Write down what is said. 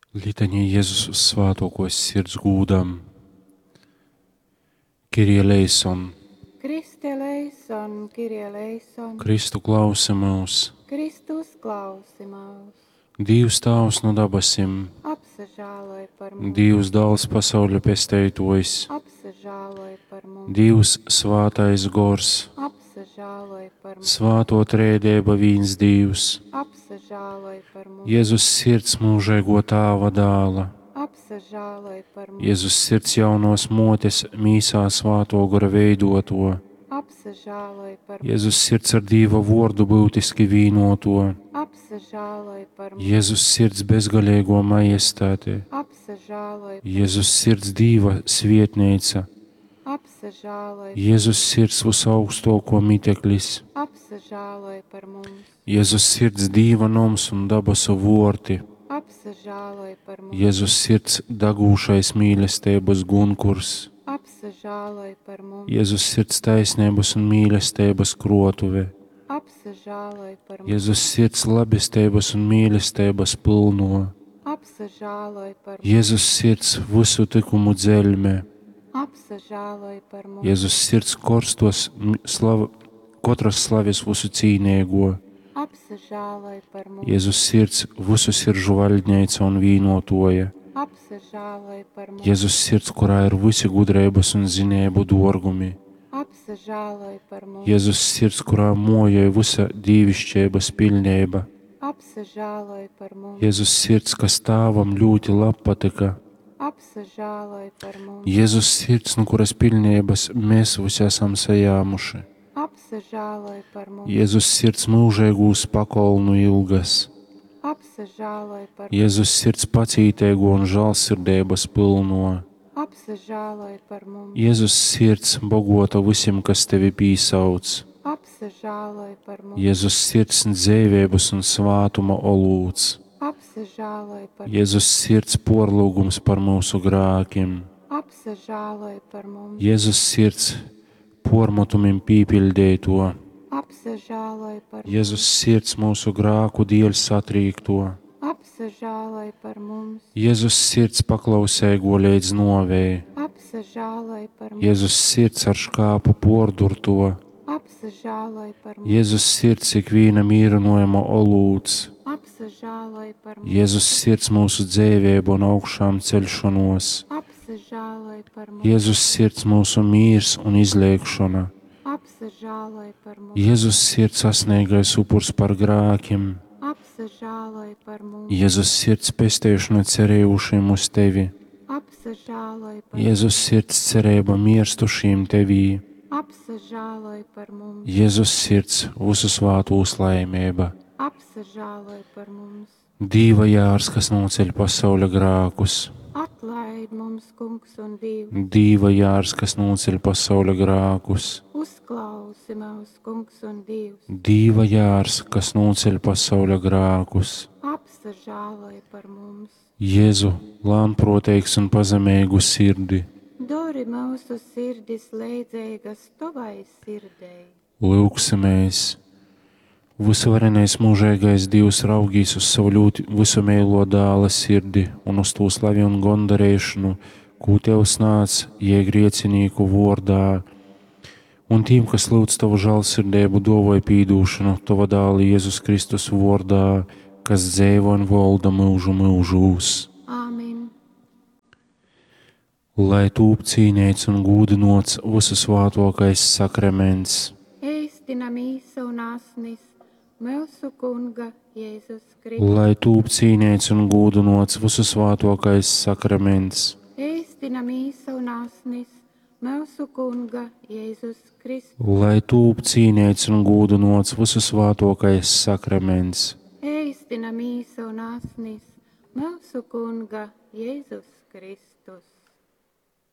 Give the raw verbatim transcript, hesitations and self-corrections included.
Litaņa Jēzus uz svātokos sirds gūdam. Kyrie eleison, Kriste eleison, Kyrie eleison, Kristu klausi mūs. Kristus klausi mūs, Dievs Tēvs no dabasim, apsažāloj par mums, Dievs Dāls pasauļa pesteitojs, apsažāloj par mums, Dievs svātais gors, apsažāloj par mums, svāto trēdēba vīns Dievs, apsažāloj par mums, Jēzus sirds mūžēgo Tāva dāla, apsažāloj par mums, Jēzus sirds jaunos motes mīsā svāto gora veidoto, apsažāloj par mums, Jēzus sirds ar Dieva vordu būtiski vīnoto, apsažāloj par mums, Jēzus sirds bezgalīgo majestāte, apsažāloj, Jēzus sirds Dieva svietneica, apsažāloj, Jēzus sirds visaugstoko miteklis, apsažāloj par mums, Jēzus sirds Dieva noms un dabasu vorti, apsažāloj par mums, Jēzus sirds dagūšais mīlestības gunkurs, apsažāloj par mums, Jēzus sirds taisnības un mīlestības krotuve, apsažāloj par mums, Jēzus sirds labestības un mīlestības pilno, apsažāloj par mums, Jēzus sirds visu tikumu dzeļme, apsažāloj par mums, Jēzus sirds korstos m- slava, kotras slavis visu cīnēgo, apsažāloj par mums, Jēzus sirds visu siržu vaļņeica un vīnotoja, apsažāloj par mums, Jēzus sirds, kurā ir visi gudrības un zinēbu dorgumi, apsažāloj par mums, Jēzus sirds, kurā mojoja visa dīvišķības pilnība, apsažāloj par mums, Jēzus sirds, kas Tāvam ļoti labpatika, apsažāloj par mums, Jēzus sirds, no kuras pilnības mēs visi esam sajāmuši, apsažāloj par mums, Jēzus sirds mūžēgūs pakolnu ilgas, apsažāloj par mums, Jēzus sirds pacītēgo un žālsirdības pilno, apsažāloj par mums, Jēzus sirds bogota visiem, kas tevi pīsauc, apsažāloj par mums, Jēzus sirds dzēvības un svātuma olūts, apsažāloj par mums, Jēzus sirds porlūgums par mūsu grākiem, apsažāloj par mums, Jēzus sirds pormotumim pīpildēto, apsažāloj par mums, Jēzus sirds mūsu grāku dēļ satrīkto, apsažāloj par mums, Jēzus sirds paklausēgo līdz novēji, apsažāloj par mums, Jēzus sirds ar škāpu pordurto, apsažāloj par mums, Jēzus sirds ikvīna mīrinojama olūts, apsažāloj par mums, Jēzus sirds mūsu dzēvēbu un augšām ceļšanos, apsažāloj par mums, Jēzus sirds mūsu mīrs un izlēkšana, apsažāloj par mums, Jēzus sirds sasniegais upurs par grākiem, apsažāloj par mums, Jēzus sirds pestēšana cerējušiem uz tevi, apsažāloj par mums, Jēzus sirds cerēba mirstušiem tevī, apsažāloj par mums, Jēzus sirds visu svātu uzlaimība, apsažāloj par mums, Dīva jārs, kas noceļ pasaules grākus, atlaid mums, kungs un dievs, Dīva jārs, kas noceļ pasaules grākus, uzklausi mūs, kungs un dievs, Dīva jārs, kas noceļ pasaules grākus, apsažāloj par mums, Jēzu, lānproteigs un pazemīgu sirdi, dori mūsu sirdis leidzēgas tavai sirdei, lūksimies. Visvarenais mūžīgais Dievs raugīs uz savu ļoti visumēlo dāla sirdi un uz to slavi un gondarēšanu, ko tev snāc jēgriecinīku vordā, un tiem, kas lūdz tavu žēlsirdību, dāvāj pīdūšanu tava dāla Jēzus Kristus vordā, kas dzēvo un valda mūžu mūžūs. Āmen. Lai tūp cīnīts un gūdinots visu svātokais sakraments, Ēstina mīsa un asnis, mūsu kunga Jēzus Kristus. lai tūp cīnīts un gūdinots visu svātokais sakraments, Ēstina mīsa un asnis, mūsu kunga Jēzus Kristus. lai tūp cīnīts un gūdinots visu svātokais sakraments, Ēstina mīsa un asnis, mūsu kunga Jēzus Kristus.